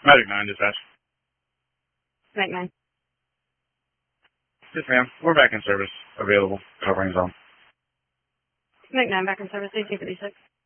Magic 9 dispatch. Magic 9. Yes, ma'am. We're back in service. Available. Covering zone. Magic 9 back in service. 1856.